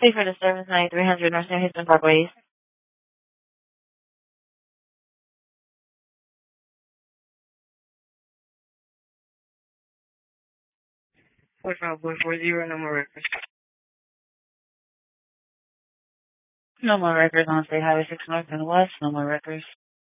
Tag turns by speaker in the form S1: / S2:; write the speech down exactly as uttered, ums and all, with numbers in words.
S1: Pay for the service ninety-three hundred North San Houston Parkway. four five one four zero, no more records. No more records on State Highway six North and West, no more records.